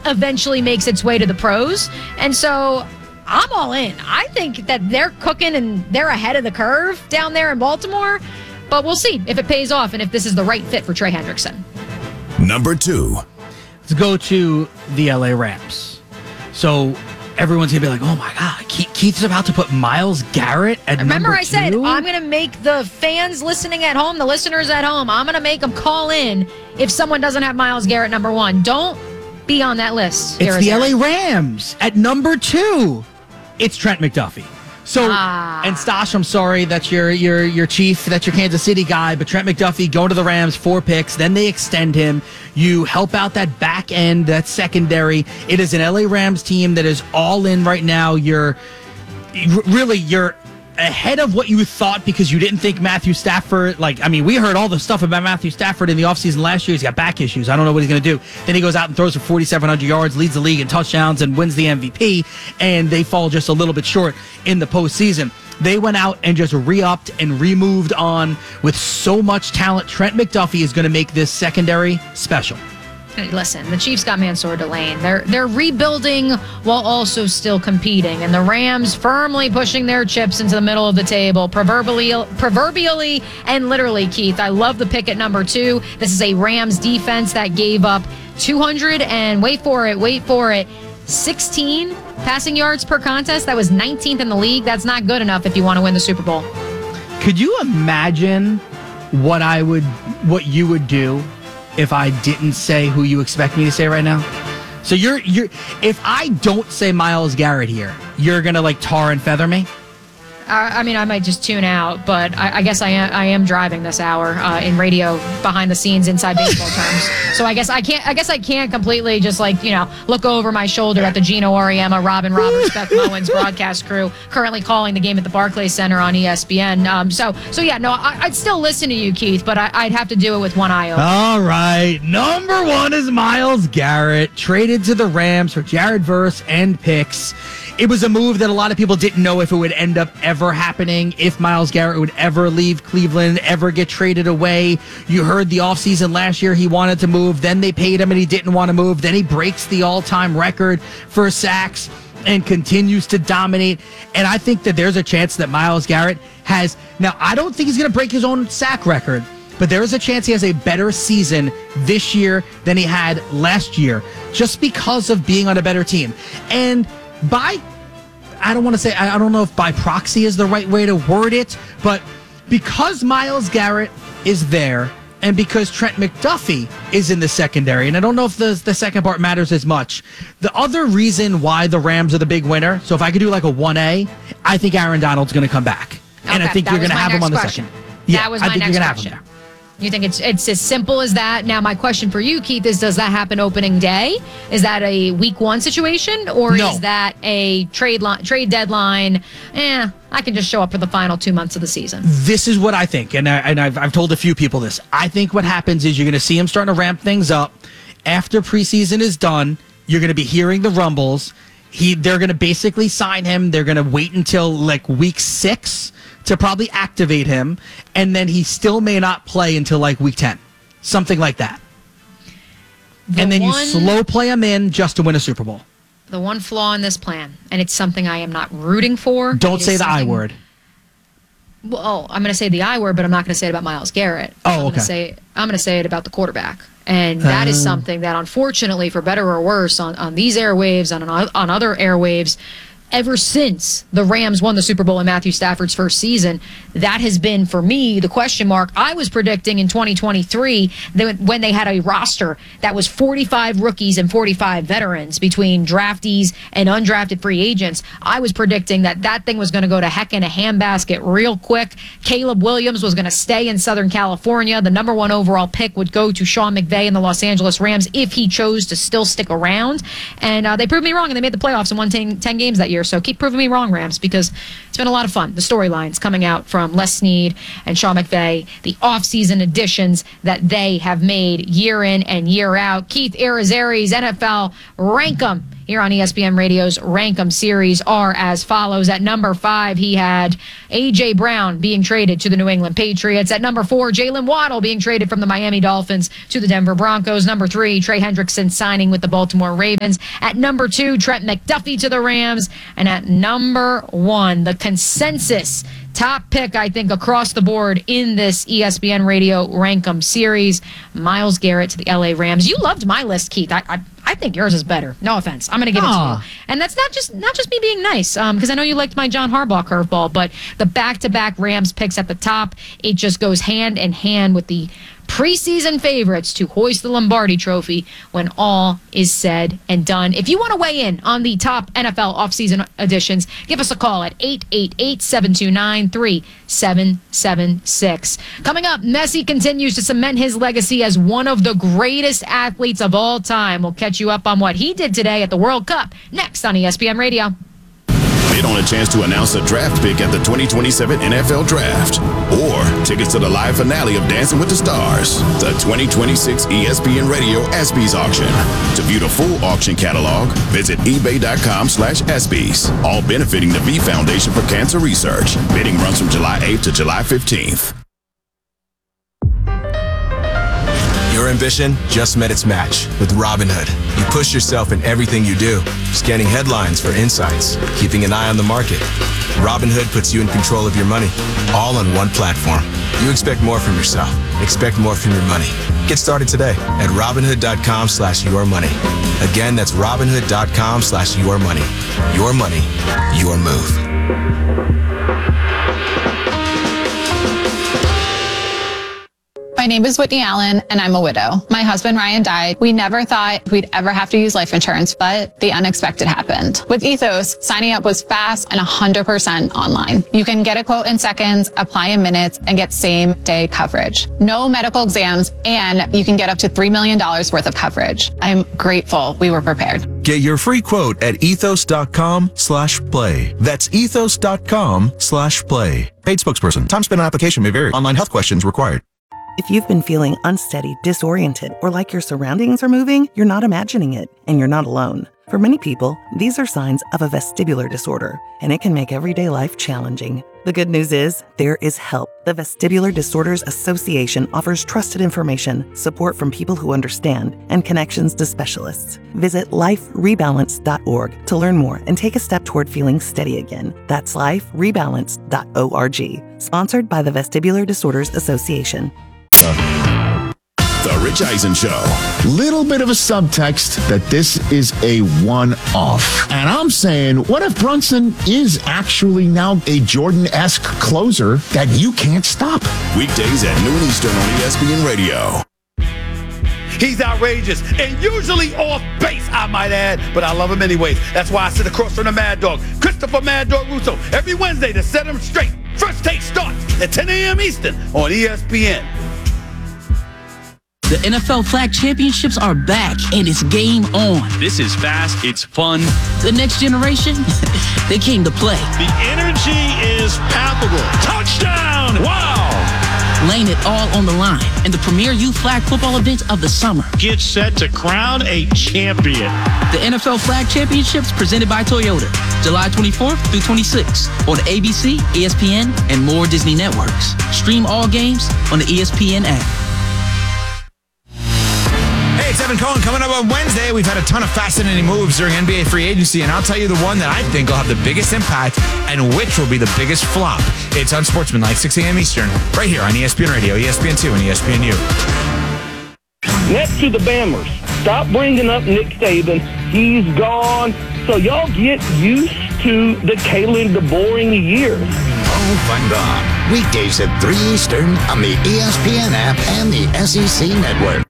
eventually makes its way to the pros. And so I'm all in. I think that they're cooking and they're ahead of the curve down there in Baltimore. But we'll see if it pays off and if this is the right fit for Trey Hendrickson. Number 2. Let's go to the LA Rams. So everyone's going to be like, oh my God, Keith's about to put Myles Garrett at Remember number 2? I said, I'm going to make the fans listening at home, the listeners at home, I'm going to make them call in if someone doesn't have Myles Garrett number 1. Don't be on that list. It's the LA Rams at number 2. It's Trent McDuffie. So, and Stash, I'm sorry, that's your chief, that's your Kansas City guy, but Trent McDuffie going to the Rams, 4 picks, then they extend him. You help out that back end, that secondary. It is an LA Rams team that is all in right now. You're ahead of what you thought because you didn't think Matthew Stafford, we heard all the stuff about Matthew Stafford in the offseason last year. He's got back issues. I don't know what he's going to do. Then he goes out and throws for 4,700 yards, leads the league in touchdowns, and wins the MVP, and they fall just a little bit short in the postseason. They went out and just re-upped and removed on with so much talent. Trent McDuffie is going to make this secondary special. Listen, the Chiefs got Mansour Delane. They're rebuilding while also still competing, and the Rams firmly pushing their chips into the middle of the table, proverbially and literally, Keith. I love the pick at number 2. This is a Rams defense that gave up 200 and wait for it, 16 passing yards per contest. That was 19th in the league. That's not good enough if you want to win the Super Bowl. Could you imagine what you would do if I didn't say who you expect me to say right now? So you're if I don't say Myles Garrett here, you're gonna tar and feather me? I might just tune out, but I guess I am driving this hour in radio behind the scenes inside baseball terms. So I guess I can't completely just look over my shoulder at the Gino Auriemma, Robin Roberts, Beth Mowens broadcast crew currently calling the game at the Barclays Center on ESPN. I'd still listen to you, Keith, but I'd have to do it with one eye open. All right, number 1 is Myles Garrett, traded to the Rams for Jared Verse and picks. It was a move that a lot of people didn't know if it would end up ever happening, if Myles Garrett would ever leave Cleveland, ever get traded away. You heard the offseason last year he wanted to move. Then they paid him and he didn't want to move. Then he breaks the all-time record for sacks and continues to dominate. And I think that there's a chance that Myles Garrett has... Now, I don't think he's going to break his own sack record, but there is a chance he has a better season this year than he had last year just because of being on a better team. And I don't know if by proxy is the right way to word it, but because Myles Garrett is there and because Trent McDuffie is in the secondary, and I don't know if the second part matters as much, the other reason why the Rams are the big winner, so if I could do a 1A, I think Aaron Donald's going to come back. Okay, and I think you're going to have him on the second. Yeah, that was my next question. You think it's as simple as that? Now, my question for you, Keith, is does that happen opening day? Is that a week 1 situation? Or is that a trade deadline? I can just show up for the final 2 months of the season. This is what I think, and I've told a few people this. I think what happens is you're going to see him starting to ramp things up. After preseason is done, you're going to be hearing the rumbles. They're going to basically sign him. They're going to wait until week 6 to probably activate him, and then he still may not play until week 10. Something like that. And then you slow play him in just to win a Super Bowl. The one flaw in this plan, and it's something I am not rooting for. Don't say the I word. Well, I'm going to say the I word, but I'm not going to say it about Myles Garrett. Oh, okay. I'm going to say it about the quarterback. And that is something that, unfortunately, for better or worse, on these airwaves, on other airwaves, ever since the Rams won the Super Bowl in Matthew Stafford's first season, that has been, for me, the question mark. I was predicting in 2023 that when they had a roster that was 45 rookies and 45 veterans between draftees and undrafted free agents, I was predicting that thing was going to go to heck in a handbasket real quick. Caleb Williams was going to stay in Southern California. The number 1 overall pick would go to Sean McVay and the Los Angeles Rams if he chose to still stick around. And they proved me wrong, and they made the playoffs and won 10 games that year. So keep proving me wrong, Rams, because it's been a lot of fun. The storylines coming out from Les Snead and Sean McVay, the offseason additions that they have made year in and year out. Keith Irizarry's NFL Rank 'em. here on ESPN Radio's Rank 'em series are as follows. At number 5, he had A.J. Brown being traded to the New England Patriots. At number 4, Jalen Waddle being traded from the Miami Dolphins to the Denver Broncos. Number 3, Trey Hendrickson signing with the Baltimore Ravens. At number 2, Trent McDuffie to the Rams. And at number 1, the consensus top pick, I think, across the board in this ESPN Radio Rank 'em series, Myles Garrett to the LA Rams. You loved my list, Keith. I think yours is better. No offense. I'm going to give it to you. And that's not just me being nice, because I know you liked my John Harbaugh curveball, but the back-to-back Rams picks at the top, it just goes hand in hand with the preseason favorites to hoist the Lombardi Trophy when all is said and done. If you want to weigh in on the top NFL offseason editions, give us a call at 888-729-3776. Coming up, Messi continues to cement his legacy as one of the greatest athletes of all time. We'll catch you up on what he did today at the World Cup next on ESPN Radio. Bid on a chance to announce a draft pick at the 2027 NFL Draft. Or tickets to the live finale of Dancing with the Stars, the 2026 ESPN Radio ESPYs auction. To view the full auction catalog, visit ebay.com/ESPYs. All benefiting the V Foundation for Cancer Research. Bidding runs from July 8th to July 15th. Your ambition just met its match with Robinhood. You push yourself in everything you do, scanning headlines for insights, keeping an eye on the market. Robinhood puts you in control of your money, all on one platform. You expect more from yourself. Expect more from your money. Get started today at Robinhood.com/yourmoney. Again, that's Robinhood.com/yourmoney. Your money, your move. My name is Whitney Allen, and I'm a widow. My husband, Ryan, died. We never thought we'd ever have to use life insurance, but the unexpected happened. With Ethos, signing up was fast and 100% online. You can get a quote in seconds, apply in minutes, and get same-day coverage. No medical exams, and you can get up to $3 million worth of coverage. I'm grateful we were prepared. Get your free quote at ethos.com/play. That's ethos.com/play. Paid spokesperson. Time spent on application may vary. Online health questions required. If you've been feeling unsteady, disoriented, or like your surroundings are moving, you're not imagining it, and you're not alone. For many people, these are signs of a vestibular disorder, and it can make everyday life challenging. The good news is, there is help. The Vestibular Disorders Association offers trusted information, support from people who understand, and connections to specialists. Visit liferebalance.org to learn more and take a step toward feeling steady again. That's liferebalance.org. Sponsored by the Vestibular Disorders Association. The Rich Eisen Show. Little bit of a subtext that this is a one-off. And I'm saying, what if Brunson is actually now a Jordan-esque closer that you can't stop? Weekdays at noon Eastern on ESPN Radio. He's outrageous and usually off base, I might add, but I love him anyways. That's why I sit across from the Mad Dog, Christopher Mad Dog Russo, every Wednesday to set him straight. First Take starts at 10 a.m. Eastern on ESPN. The NFL Flag Championships are back, and it's game on. This is fast. It's fun. The next generation, they came to play. The energy is palpable. Touchdown! Wow! Laying it all on the line in the premier youth flag football event of the summer. Get set to crown a champion. The NFL Flag Championships presented by Toyota, July 24th through 26th on ABC, ESPN, and more Disney networks. Stream all games on the ESPN app. Hey, it's Evan Cohen. Coming up on Wednesday, we've had a ton of fascinating moves during NBA free agency, and I'll tell you the one that I think will have the biggest impact and which will be the biggest flop. It's Unsportsmanlike, 6 a.m. Eastern, right here on ESPN Radio, ESPN2, and ESPNU. Next to the Bammers, stop bringing up Nick Saban. He's gone. So y'all get used to the Kalen DeBoer years. Oh, fun gone. Weekdays at 3 Eastern on the ESPN app and the SEC Network.